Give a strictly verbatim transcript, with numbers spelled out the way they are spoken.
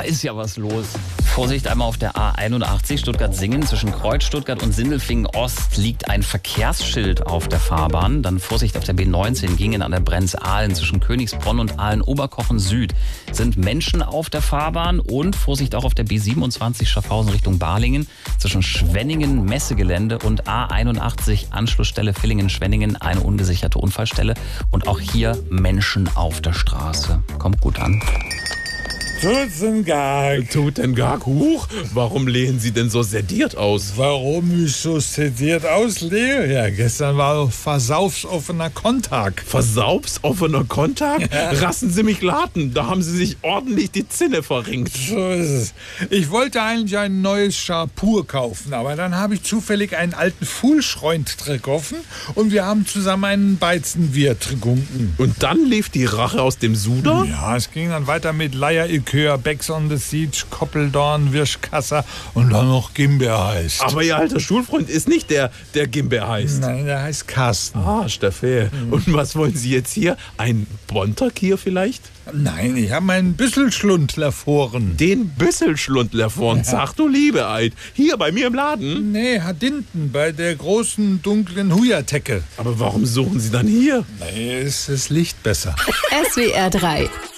ist ja was los. Vorsicht, einmal auf der A einundachtzig Stuttgart-Singen zwischen Kreuz Stuttgart und Sindelfingen-Ost liegt ein Verkehrsschild auf der Fahrbahn. Dann Vorsicht auf der B neunzehn Gingen an der Brenz-Ahlen zwischen Königsbronn und Ahlen-Oberkochen-Süd sind Menschen auf der Fahrbahn und Vorsicht auch auf der B siebenundzwanzig Schaffhausen Richtung Balingen zwischen Schwenningen-Messegelände und A einundachtzig Anschlussstelle Villingen-Schwenningen eine ungesicherte Unfallstelle und auch hier Menschen auf der Straße. Kommt gut an. Tutengag. Tutengag, huch, warum lehnen Sie denn so sediert aus? Warum ich so sediert auslehe? Ja, gestern war versaufsoffener Kontag. Versaufsoffener Kontag? Ja. Lassen Sie mich raten, da haben Sie sich ordentlich die Zinne verringt. So ist es. Ich wollte eigentlich ein neues Schapur kaufen, aber dann habe ich zufällig einen alten Fuhlschreund getroffen und wir haben zusammen einen Beizenbier getrunken. Und dann lief die Rache aus dem Suder? Ja, es ging dann weiter mit Leier Likör, Becks on the Siege, Koppeldorn, Wirschkasser und dann noch Gimbeer heißt. Aber Ihr alter Schulfreund ist nicht der, der Gimbeer heißt. Nein, der heißt Carsten. Ah, Steffe. Mhm. Und was wollen Sie jetzt hier? Ein Bonntag hier vielleicht? Nein, ich habe einen Büsselschlundler vorn. Den Büsselschlundler vorn? Ja. Sag du Liebe, Eid. Hier bei mir im Laden? Nee, hat hinten bei der großen, dunklen Hujertecke. Aber warum suchen Sie dann hier? Nee, ist das Licht besser. S W R drei